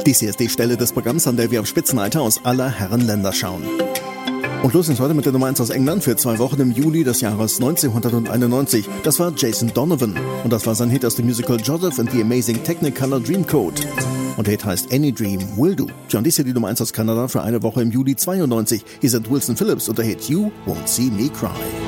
Dies hier ist die Stelle des Programms, an der wir auf Spitzenreiter aus aller Herren Länder schauen. Und los geht's heute mit der Nummer 1 aus England für 2 Wochen im Juli des Jahres 1991. Das war Jason Donovan. Und das war sein Hit aus dem Musical Joseph and the Amazing Technicolor Dreamcoat. Und der Hit heißt Any Dream Will Do. Ja, und dies hier die Nummer 1 aus Kanada für eine Woche im Juli 92. Hier sind Wilson Phillips und der Hit You Won't See Me Cry.